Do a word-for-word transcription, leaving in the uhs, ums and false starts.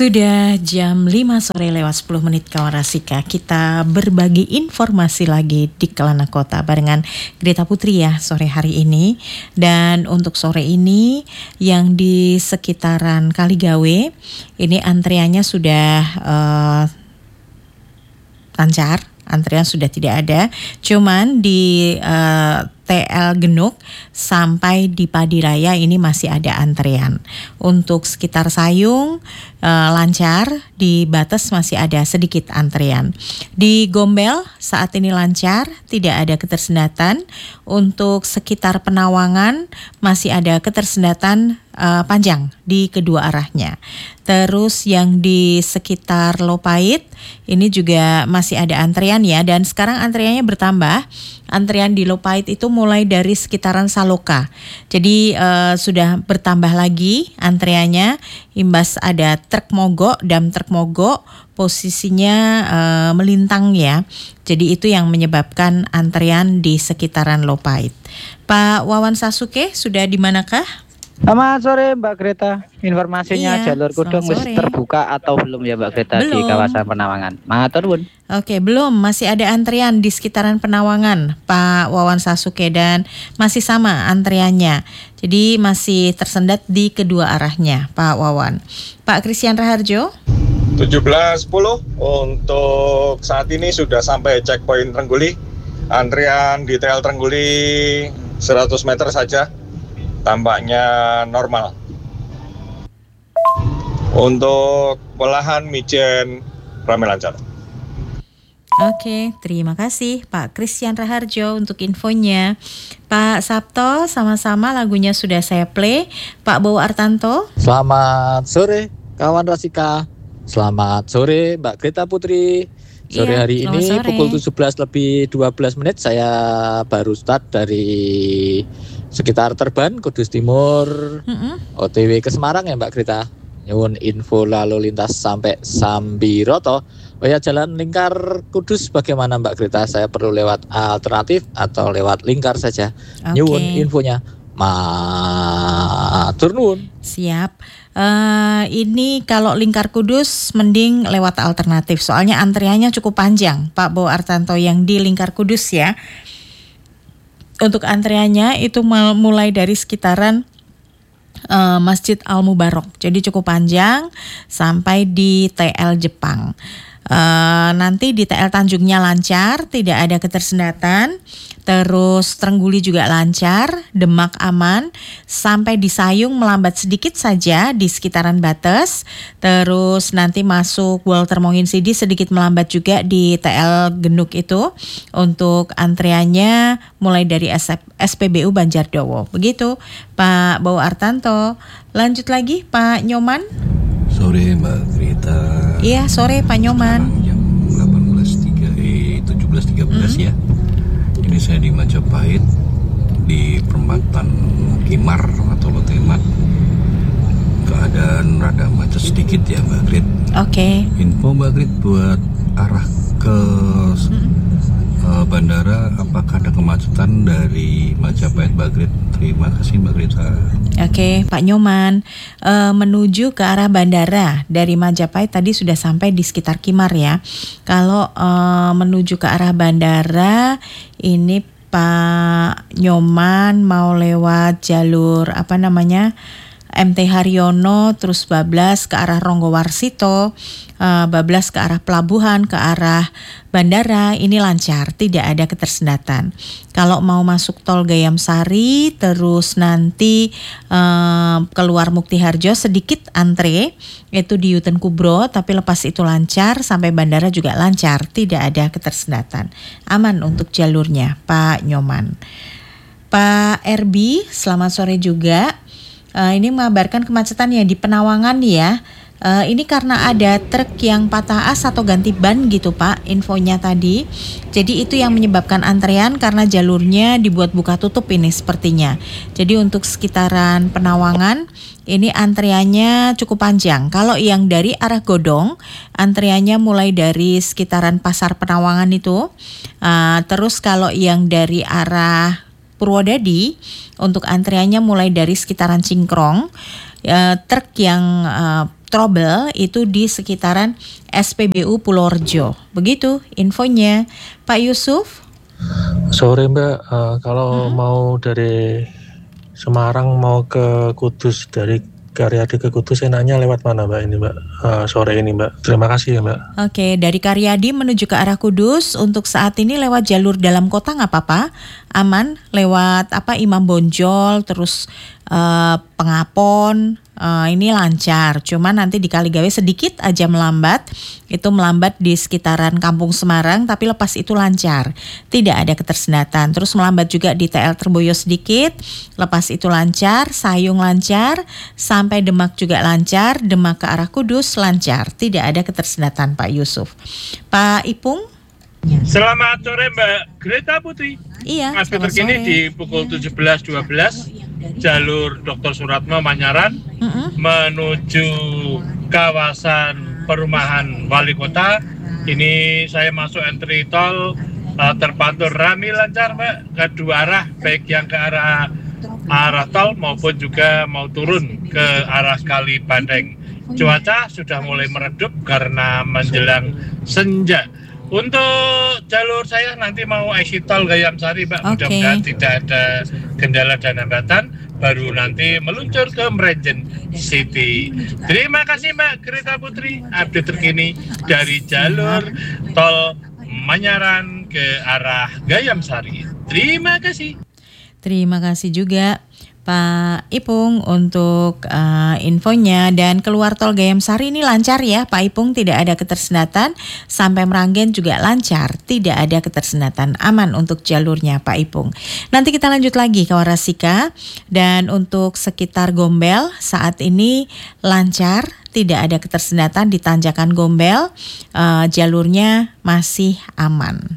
Sudah jam lima sore lewat sepuluh menit kawan Rasika. Kita berbagi informasi lagi di Kelana Kota barengan Greta Putri ya sore hari ini. Dan untuk sore ini yang di sekitaran Kaligawe ini antreannya sudah uh, lancar. Antrean sudah tidak ada. Cuman di uh, T L Genuk sampai di Padiraya ini masih ada antrean. Untuk sekitar Sayung uh, lancar, di Bates masih ada sedikit antrean. Di Gombel saat ini lancar, tidak ada ketersendatan. Untuk sekitar Penawangan masih ada ketersendatan uh, panjang di kedua arahnya. Terus yang di sekitar Lopait ini juga masih ada antrean ya, dan sekarang antreannya bertambah. Antrean di Lopait itu mulai dari sekitaran Saloka. Jadi uh, sudah bertambah lagi antreannya, imbas ada truk mogok, dam truk mogok, posisinya uh, melintang ya. Jadi itu yang menyebabkan antrean di sekitaran Lopait. Pak Wawan Sasuke sudah di manakah? Selamat sore Mbak Greta. Informasinya iya, jalur Kudung wis terbuka atau belum ya Mbak Greta belum. Di kawasan Penawangan? Matur nuwun. Oke, belum, masih ada antrian di sekitaran Penawangan Pak Wawan Sasuke, dan masih sama antriannya. Jadi masih tersendat di kedua arahnya Pak Wawan. Pak Christian Raharjo. tujuh belas sepuluh untuk saat ini sudah sampai checkpoint Trengguli. Antrian di T L Trengguli seratus meter saja. Tampaknya normal. Untuk Pelahan Mijen ramai lancar. Oke, terima kasih Pak Christian Raharjo untuk infonya. Pak Sabto, sama-sama lagunya sudah saya play. Pak Bowo Artanto. Selamat sore kawan Rasika. Selamat sore Mbak Greta Putri. Sore iya, hari ini sore. Pukul tujuh belas lebih dua belas menit saya baru start dari sekitar Terban, Kudus Timur, mm-hmm. O T W ke Semarang ya Mbak Greta. Nyuwun info lalu lintas sampai Sambiroto. Oh ya, jalan lingkar Kudus bagaimana Mbak Greta? Saya perlu lewat alternatif atau lewat lingkar saja? Okay. Nyuwun infonya. Matur nuwun. Siap. Uh, ini kalau lingkar Kudus mending lewat alternatif. Soalnya antriannya cukup panjang Pak Bowo Artanto yang di lingkar Kudus ya. Untuk antreannya itu mulai dari sekitaran uh, Masjid Al-Mubarok. Jadi cukup panjang sampai di T L Jepang. Uh, nanti di T L Tanjungnya lancar, tidak ada ketersendatan. Terus Trengguli juga lancar, Demak aman, sampai di Sayung melambat sedikit saja di sekitaran Bates. Terus nanti masuk Walter Monginsidi sedikit melambat juga di T L Genuk itu. Untuk antreannya mulai dari S P B U Banjardowo. Begitu Pak Bowo Artanto. Lanjut lagi Pak Nyoman. Sore Mbak Greta. Iya sore Pak Nyoman. Sekarang jam delapan belas tiga puluh eh tujuh belas tiga belas hmm. ya. Ini saya di Majapahit di perempatan Kimar atau Lotemat. Keadaan rada macet sedikit ya Mbak Grit. Oke. Okay. Info Mbak Grit buat arah ke hmm. uh, bandara, apakah ada kemacetan dari Majapahit Mbak Grit? Terima kasih Mbak Grita. Oke okay, Pak Nyoman, uh, menuju ke arah bandara dari Majapahit tadi sudah sampai di sekitar Kimar ya. Kalau uh, menuju ke arah bandara ini Pak Nyoman mau lewat jalur apa namanya M T Haryono, terus bablas ke arah Ronggowarsito, uh, bablas ke arah pelabuhan, ke arah bandara, ini lancar, tidak ada ketersendatan. Kalau mau masuk tol Gayam Sari, terus nanti uh, keluar Mukti Harjo sedikit antre, itu di Yuten Kubro, tapi lepas itu lancar, sampai bandara juga lancar, tidak ada ketersendatan. Aman untuk jalurnya, Pak Nyoman. Pak R B, selamat sore juga. Uh, ini mengabarkan kemacetan ya di Penawangan ya. Uh, ini karena ada truk yang patah as atau ganti ban gitu Pak, infonya tadi. Jadi itu yang menyebabkan antrean karena jalurnya dibuat buka tutup ini sepertinya. Jadi untuk sekitaran Penawangan ini antreannya cukup panjang. Kalau yang dari arah Godong, antreannya mulai dari sekitaran Pasar Penawangan itu. Uh, terus kalau yang dari arah Purwodadi, untuk antreannya mulai dari sekitaran Cingkrong. Uh, truk yang uh, trouble itu di sekitaran S P B U Purworejo. Begitu infonya, Pak Yusuf. Sore Mbak, uh, kalau hmm. mau dari Semarang mau ke Kudus, dari Karyadi ke Kudus enaknya lewat mana Mbak ini Mbak, uh, sore ini Mbak? Terima kasih ya Mbak. Oke, dari Karyadi menuju ke arah Kudus untuk saat ini lewat jalur dalam kota nggak apa-apa, aman, lewat apa Imam Bonjol, terus uh, Pengapon, uh, ini lancar. Cuman nanti di Kaligawe sedikit aja melambat, itu melambat di sekitaran Kampung Semarang, tapi lepas itu lancar, tidak ada ketersendatan. Terus melambat juga di T L Terboyo sedikit, lepas itu lancar, Sayung lancar, sampai Demak juga lancar, Demak ke arah Kudus lancar, tidak ada ketersendatan Pak Yusuf. Pak Ipung. Selamat sore Mbak Greta Putri. Iya, update terkini di pukul tujuh belas dua belas jalur Doktor Suratmo Manyaran uh-uh. menuju kawasan perumahan Wali Kota. Ini saya masuk entry tol uh, terpantau ramai lancar Mbak, kedua arah, baik yang ke arah arah tol maupun juga mau turun ke arah Kali Bandeng. Cuaca sudah mulai meredup karena menjelang senja. Untuk jalur saya nanti mau exit tol Gayam Sari, Mbak. Okay. Mudah-mudahan tidak ada kendala dan hambatan. Baru nanti meluncur ke Meren City. Terima kasih Mbak Greta Putri. Update terkini dari jalur tol Manyaran ke arah Gayam Sari. Terima kasih. Terima kasih juga Pak Ipung untuk uh, infonya. Dan keluar tol Gayam Sari ini lancar ya Pak Ipung, tidak ada ketersendatan. Sampai Meranggen juga lancar, tidak ada ketersendatan, aman untuk jalurnya Pak Ipung. Nanti kita lanjut lagi ke Warasika. Dan untuk sekitar Gombel saat ini lancar, tidak ada ketersendatan di tanjakan Gombel, uh, jalurnya masih aman.